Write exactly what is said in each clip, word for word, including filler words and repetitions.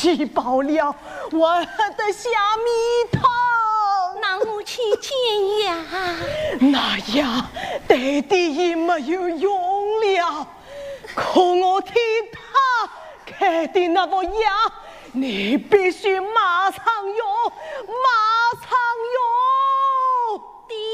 吃饱了，我的下米汤。 那我去煎呀。 那样爹地也没有用了，可我替他开的那副药，你必须马上用，马上用。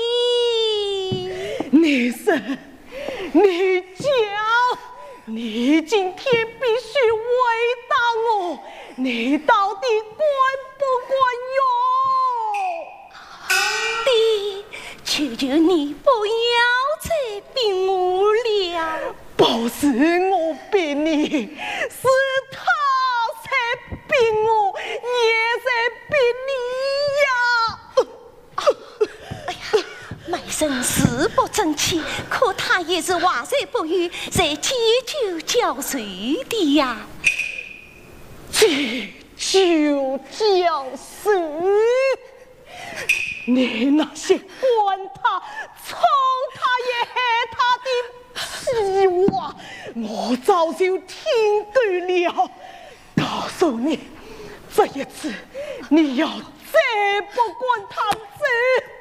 爹， 你是，你讲，你今天必须回答我，你到底管不管用？ 爹，求求你不要再逼我了。 不是我逼你，是他才逼我，也在逼你呀！ 哎呀，卖身誓不争气，可他也是话虽不语，在借酒浇水的呀。 借酒浇水，你那些管他、冲他也害他的屁话，我早就听对了。告诉你，这一次你要再不管他走。